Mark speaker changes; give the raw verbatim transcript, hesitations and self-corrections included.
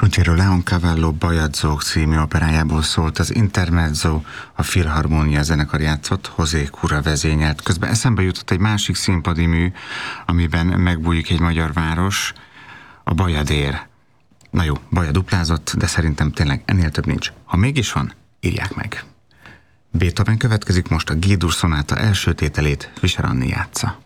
Speaker 1: Ruggero Leoncavallo Bajadzók című operájából szólt az Intermezzo, a Filharmonia zenekar játszott, José Cura vezényelt. Közben eszembe jutott egy másik színpadi mű, amiben megbújik egy magyar város, a Bajadér. Na jó, Baja duplázott, de szerintem tényleg ennél több nincs. Ha mégis van, írják meg. Beethoven következik, most a G-dur szonáta első tételét Vischer Anni játsza.